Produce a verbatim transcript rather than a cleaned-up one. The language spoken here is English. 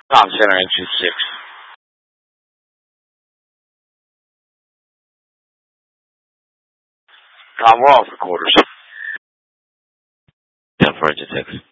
Tom Center, entry six. Tom, we're off the quarters. ten for engine six.